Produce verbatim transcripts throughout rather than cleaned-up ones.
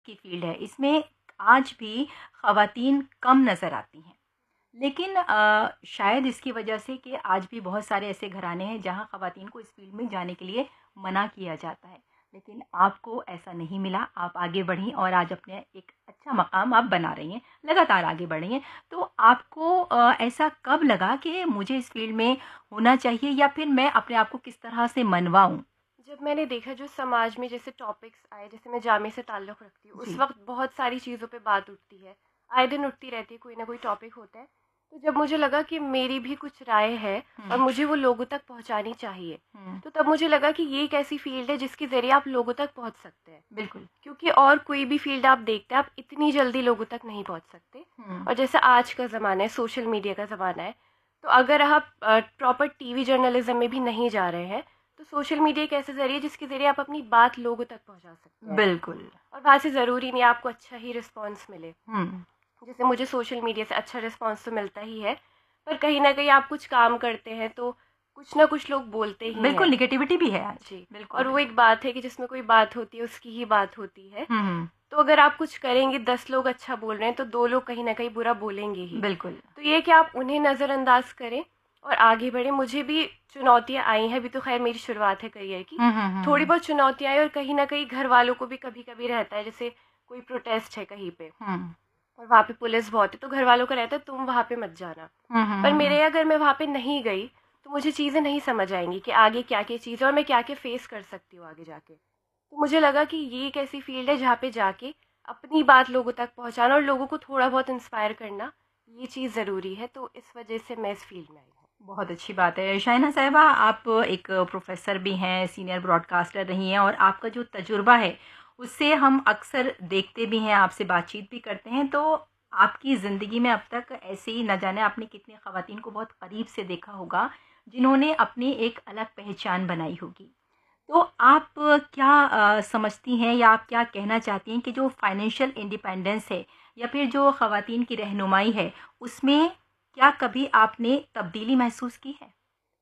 की फील्ड है, इसमें आज भी ख़वातीन कम नज़र आती हैं। लेकिन अ, शायद इसकी वजह से कि आज भी बहुत सारे ऐसे घराने हैं जहाँ ख़वातीन को इस फील्ड में जाने के लिए मना किया जाता है। लेकिन आपको ऐसा नहीं मिला, आप आगे बढ़ीं और आज अपने एक अच्छा मकाम आप बना रही हैं, लगातार आगे बढ़ रही हैं। तो आपको अ, ऐसा कब लगा कि मुझे इस फील्ड में होना चाहिए, या फिर मैं अपने आप को किस तरह से मनवाऊँ? जब मैंने देखा जो समाज में जैसे टॉपिक्स आए, जैसे मैं जामे से ताल्लुक़ रखती हूँ, उस जी। वक़्त बहुत सारी चीज़ों पे बात उठती है, आए दिन उठती रहती है, कोई ना कोई टॉपिक होता है। तो जब मुझे लगा कि मेरी भी कुछ राय है और हुँ, मुझे वो लोगों तक पहुँचानी चाहिए, हुँ, तो तब मुझे लगा कि ये एक ऐसी फ़ील्ड है जिसके ज़रिए आप लोगों तक पहुँच सकते हैं। बिल्कुल। क्योंकि और कोई भी फ़ील्ड आप देखते हैं, आप इतनी जल्दी लोगों तक नहीं पहुँच सकते। हुँ, और जैसे आज का ज़माना है, सोशल मीडिया का ज़माना है, तो अगर आप अ, प्रॉपर टीवी जर्नलिज़्म में भी नहीं जा रहे हैं, तो सोशल मीडिया एक ऐसा ज़रिया है जिसके ज़रिए आप अपनी बात लोगों तक पहुँचा सकते हैं। बिल्कुल। और वहाँ से ज़रूरी नहीं है आपको अच्छा ही रिस्पॉन्स मिले। हुँ, जैसे मुझे सोशल मीडिया से अच्छा रिस्पॉन्स तो मिलता ही है, पर कहीं न कहीं आप कुछ काम करते हैं तो कुछ ना कुछ लोग बोलते ही बिल्कुल हैं। नेगेटिविटी भी है आज। जी। बिल्कुल, और वो बिल्कुल। एक बात है कि जिसमें कोई बात होती है उसकी ही बात होती है। हुँ, हुँ, तो अगर आप कुछ करेंगे, दस लोग अच्छा बोल रहे हैं तो दो लोग कहीं न कहीं बुरा बोलेंगे ही। बिल्कुल। तो ये कि आप उन्हें नज़रअंदाज करें और आगे बढ़ें। मुझे भी चुनौतियाँ आई हैं, अभी तो ख़ैर मेरी शुरुआत है करियर की। हुँ, हुँ, हुँ, थोड़ी हुँ, बहुत चुनौतियाँ आई और कहीं न कहीं घरवालों को भी कभी-कभी रहता है, जैसे कोई प्रोटेस्ट है कहीं पे हुँ, और वहाँ पे पुलिस बहुत है, तो घरवालों का रहता है तुम वहाँ पे मत जाना। हुँ, हुँ, पर हुँ, मेरे अगर मैं वहाँ पे नहीं गई, तो मुझे चीज़ें नहीं समझ आएँगी कि आगे क्या-क्या चीज़ है और मैं क्या-क्या फ़ेस कर सकती हूँ आगे जाके। तो मुझे लगा कि ये एक ऐसी फ़ील्ड है जहाँ पे जाके अपनी बात लोगों तक पहुँचाना और लोगों को थोड़ा बहुत इंस्पायर करना, ये चीज़ ज़रूरी है। तो इस वजह से मैं इस फ़ील्ड में आई हूँ। बहुत अच्छी बात है। शाहिना साहिबा, आप एक प्रोफ़ेसर भी हैं, सीनियर ब्रॉडकास्टर रही हैं, और आपका जो तजुर्बा है, उससे हम अक्सर देखते भी हैं, आपसे बातचीत भी करते हैं। तो आपकी ज़िंदगी में अब तक ऐसे ही न जाने आपने कितनी ख़वातीन को बहुत करीब से देखा होगा, जिन्होंने अपनी एक अलग पहचान बनाई होगी। तो आप क्या अ, समझती हैं, या आप क्या कहना चाहती हैं कि जो फाइनेंशियल इंडिपेंडेंस है, या फिर जो ख़वातीन की रहनुमाई है, उसमें क्या कभी आपने तब्दीली महसूस की है?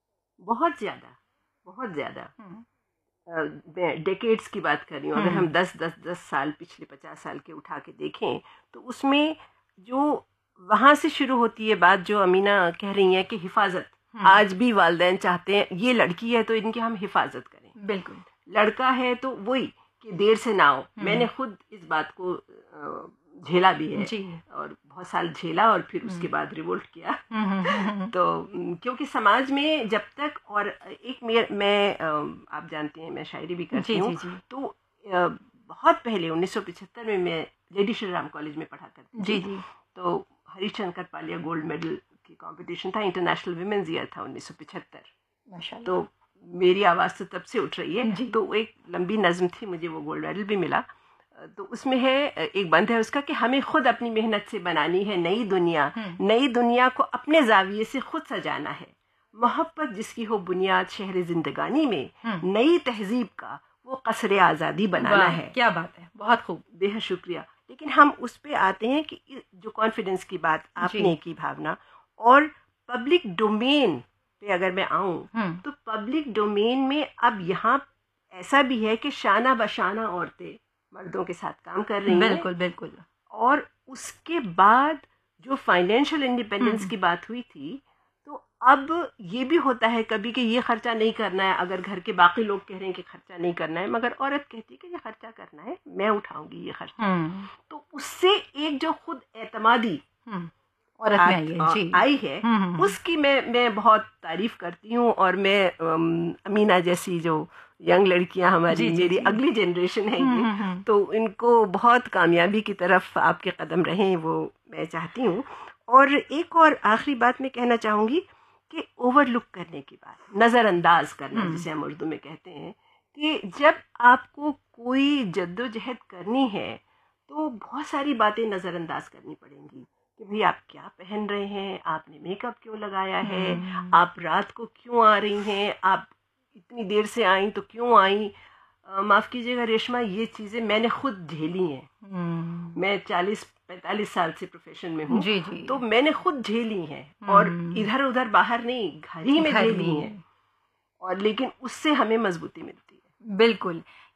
बहुत ज़्यादा, बहुत ज़्यादा। हुँ, अ, मैं डेकेड्स की बात कर रही हूँ, हुँ, अगर हम हुँ, दस दस दस साल, पिछले पचास साल के उठा के देखें, तो उसमें जो वहाँ से शुरू होती है बात, जो अमीना कह रही हैं कि हिफाज़त, हुँ, आज भी वालिदैन चाहते हैं ये लड़की है तो इनकी हम हिफाज़त करें, बिल्कुल। लड़का है तो वही कि देर से ना हो। मैंने हुँ, खुद इस बात को अ, झेला भी है, जी। और बहुत साल झेला, और फिर उसके हुँ, बाद रिवोल्ट किया। हुँ, हुँ, हुँ, हुँ, हुँ। तो उम, क्योंकि समाज में जब तक, और एक मैं मैं अम, आप जानती हैं मैं शायरी भी करती जी, हूँ, जी, जी। तो अ, बहुत पहले उन्नीस सौ पचहत्तर में मैं लेडी श्री राम कॉलेज में पढ़ा करती जी, थी। जी। तो हरीशंकर पालिया गोल्ड मेडल की कंपटीशन था, इंटरनेशनल वुमेन्स ईयर था उन्नीस सौ पचहत्तर। माशाल्लाह। तो मेरी आवाज़ तो तब से उठ रही है। जी। तो एक लंबी नज़्म थी, मुझे वो गोल्ड मेडल भी मिला। अ, तो उसमें है, अ, एक बंद है उसका कि हमें खुद अपनी मेहनत से बनानी है नई दुनिया, हुँ, नई दुनिया को अपने ज़ाविये से खुद सजाना है। मोहब्बत जिसकी हो बुनियाद शहर ज़िंदगानी में, हुँ। नई तहज़ीब का वो क़स्र आज़ादी बनाना वाह! है। क्या बात है, बहुत खूब। बेहद शुक्रिया। लेकिन हम उस पे आते हैं कि इ जो कॉन्फिडेंस की बात जी। आपने की, भावना, और पब्लिक डोमेन पे अगर मैं आऊँ, हुँ, तो पब्लिक डोमेन में अब यहाँ ऐसा भी है कि शाना बशाना औरतें मर्दों के साथ काम कर रही हैं। बिल्कुल, बिल्कुल। और उसके बाद जो फाइनेंशियल इंडिपेंडेंस हुँ, की बात हुई थी, तो अब ये भी होता है कभी कि ये खर्चा नहीं करना है, अगर घर के बाकी लोग कह रहे हैं कि खर्चा नहीं करना है, मगर औरत कहती है कि ये खर्चा करना है, मैं उठाऊंगी ये खर्चा। हुँ, तो उससे एक जो खुद एतमादी हुँ। औरत में आत, आई है, आ, जी। आई है, हुँ, हुँ, हुँ। उसकी मैं मैं बहुत तारीफ करती हूँ। और मैं अम, अमीना जैसी जो यंग लड़कियां हमारी, जी, जी, मेरी जी। अगली जनरेशन है हुँ, ये, हुँ, हुँ। तो इनको बहुत कामयाबी की तरफ आपके कदम रहें, वो मैं चाहती हूँ। और एक और आखिरी बात मैं कहना चाहूँगी कि ओवरलुक करने की बात, नज़रअंदाज करना हुँ, जिसे हम उर्दू में कहते हैं, कि जब आपको कोई जद्दोजहद करनी है, तो बहुत सारी बातें नज़रअंदाज करनी पड़ेंगी कि भाई आप क्या पहन रहे हैं, आपने मेकअप क्यों लगाया है, हुँ, आप रात को क्यों आ रही हैं, आप इतनी देर से आई तो क्यों आई। माफ़ कीजिएगा रेशमा, ये चीज़ें मैंने खुद झेली हैं। हुँ। मैं चालीस पैंतालीस साल से प्रोफेशन में हूँ, जी, जी। तो मैंने खुद झेली हैं, और हुँ, इधर उधर बाहर नहीं, घर ही में घर झेली हैं। में। और लेकिन उससे हमें मजबूती मिलती है। बिल्कुल।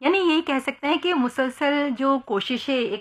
यानी यही कह सकते हैं कि मुसलसल जो कोशिशें एक